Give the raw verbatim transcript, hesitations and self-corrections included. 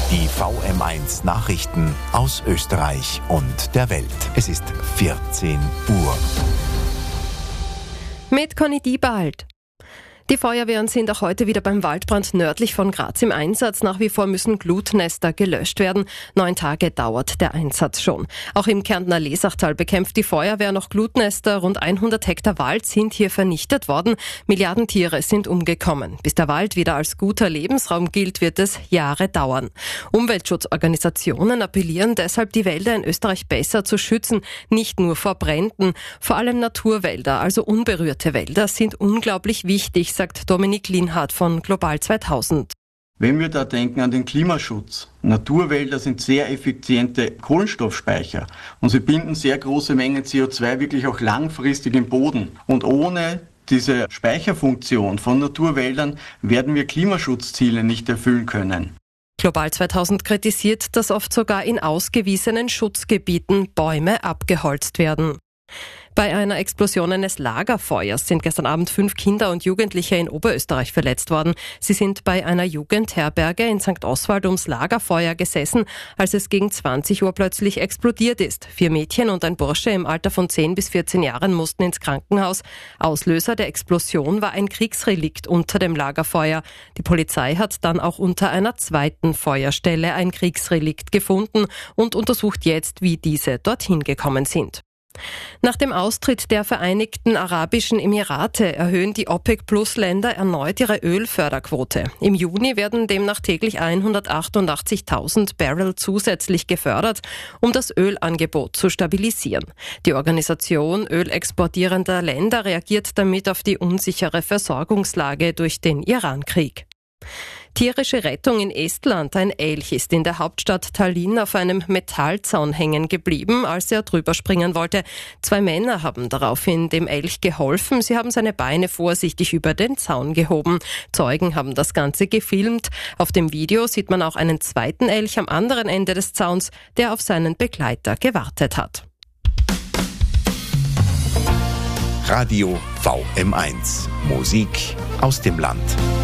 Die V M eins Nachrichten aus Österreich und der Welt. Es ist vierzehn Uhr. Mit Conny Diebald. Die Feuerwehren sind auch heute wieder beim Waldbrand nördlich von Graz im Einsatz. Nach wie vor müssen Glutnester gelöscht werden. Neun Tage dauert der Einsatz schon. Auch im Kärntner Lesachtal bekämpft die Feuerwehr noch Glutnester. Rund hundert Hektar Wald sind hier vernichtet worden. Milliarden Tiere sind umgekommen. Bis der Wald wieder als guter Lebensraum gilt, wird es Jahre dauern. Umweltschutzorganisationen appellieren deshalb, die Wälder in Österreich besser zu schützen. Nicht nur vor Bränden. Vor allem Naturwälder, also unberührte Wälder, sind unglaublich wichtig, sagt Dominik Lienhardt von Global zweitausend. Wenn wir da denken an den Klimaschutz, Naturwälder sind sehr effiziente Kohlenstoffspeicher und sie binden sehr große Mengen C O zwei wirklich auch langfristig im Boden. Und ohne diese Speicherfunktion von Naturwäldern werden wir Klimaschutzziele nicht erfüllen können. Global zweitausend kritisiert, dass oft sogar in ausgewiesenen Schutzgebieten Bäume abgeholzt werden. Bei einer Explosion eines Lagerfeuers sind gestern Abend fünf Kinder und Jugendliche in Oberösterreich verletzt worden. Sie sind bei einer Jugendherberge in Sankt Oswald ums Lagerfeuer gesessen, als es gegen zwanzig Uhr plötzlich explodiert ist. Vier Mädchen und ein Bursche im Alter von zehn bis vierzehn Jahren mussten ins Krankenhaus. Auslöser der Explosion war ein Kriegsrelikt unter dem Lagerfeuer. Die Polizei hat dann auch unter einer zweiten Feuerstelle ein Kriegsrelikt gefunden und untersucht jetzt, wie diese dorthin gekommen sind. Nach dem Austritt der Vereinigten Arabischen Emirate erhöhen die OPEC-Plus-Länder erneut ihre Ölförderquote. Im Juni werden demnach täglich hundertachtundachtzigtausend Barrel zusätzlich gefördert, um das Ölangebot zu stabilisieren. Die Organisation ölexportierender Länder reagiert damit auf die unsichere Versorgungslage durch den Irankrieg. Tierische Rettung in Estland. Ein Elch ist in der Hauptstadt Tallinn auf einem Metallzaun hängen geblieben, als er drüber springen wollte. Zwei Männer haben daraufhin dem Elch geholfen. Sie haben seine Beine vorsichtig über den Zaun gehoben. Zeugen haben das Ganze gefilmt. Auf dem Video sieht man auch einen zweiten Elch am anderen Ende des Zauns, der auf seinen Begleiter gewartet hat. Radio V M eins. Musik aus dem Land.